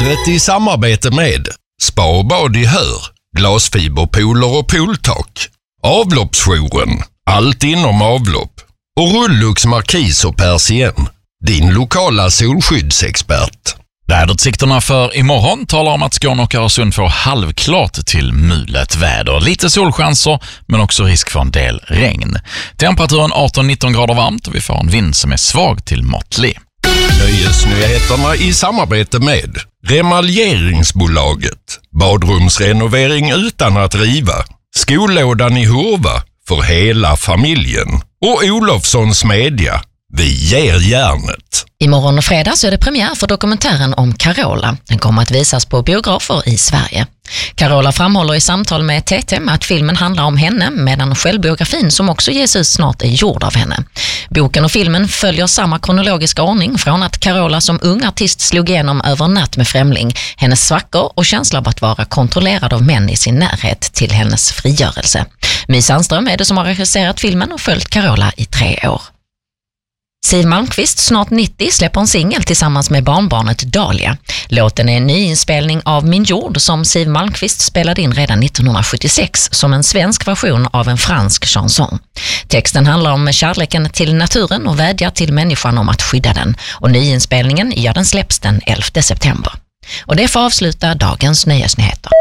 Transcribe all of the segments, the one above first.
livet i samarbete med Spa och bad i Hör, glasfiberpooler och pooltak, Avloppsjouren, allt inom avlopp och Rullux Markis och Persien, din lokala solskyddsexpert. Väderutsikterna för imorgon talar om att Skåne och Öresund får halvklart till mulet väder. Lite solchanser men också risk för en del regn. Temperaturen 18-19 grader varmt och vi får en vind som är svag till måttlig. Nöjesnyheterna i samarbete med Remaljeringsbolaget, badrumsrenovering utan att riva, Skolådan i Hurva för hela familjen och Olofssons Media. Vi ger järnet. Imorgon och fredag så är det premiär för dokumentären om Carola. Den kommer att visas på biografer i Sverige. Carola framhåller i samtal med TT att filmen handlar om henne medan självbiografin som också ges ut snart är gjord av henne. Boken och filmen följer samma kronologiska ordning från att Carola som ung artist slog igenom över natt med Främling, hennes svackor och känsla av att vara kontrollerad av män i sin närhet till hennes frigörelse. My Sandström är det som har regisserat filmen och följt Carola i 3 år. Siw Malmkvist, snart 90, släpper en singel tillsammans med barnbarnet Dahlia. Låten är en nyinspelning av Min jord som Siw Malmkvist spelade in redan 1976 som en svensk version av en fransk chanson. Texten handlar om kärleken till naturen och vädjar till människan om att skydda den. Och nyinspelningen, den släpps den 11 september. Och det får avsluta dagens nöjesnyheter.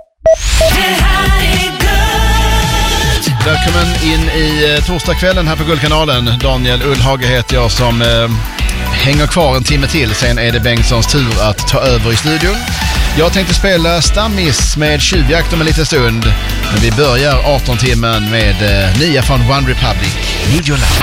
Välkommen in i torsdagskvällen här på Guldkanalen. Daniel Ullhage heter jag som hänger kvar en timme till. Sen är det Bengtssons tur att ta över i studion. Jag tänkte spela Stammis med Tjuvjakt om en liten stund. Men vi börjar 18 timmen med nya från One Republic. Need Your Love.